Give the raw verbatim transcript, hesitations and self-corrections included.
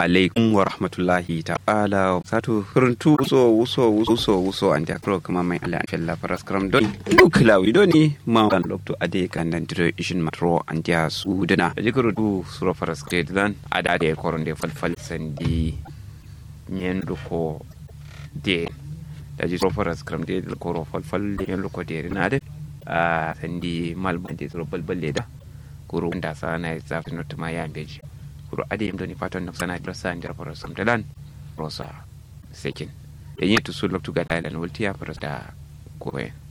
alaikum wa rahmatullahi ta'ala sato kuruntu uso uso uso uso an da pro kuma mai ala fella paraskram don duklawi doni ma kan lokto ade kan nan dire ishin matro an dia su dana da jikuru du suro paraskram dan ada de koronde falfal sandi nyen ko de da ji suro paraskram de ko falfal nyen ko de na de a sandi malban de suro balballe da kuro da sana zafi not ma ya beji kuro ade yim doni paton nak sana drasa ndir poro sam dalan rosa sekin yenye to sulok to gata dan woltiya poro da koe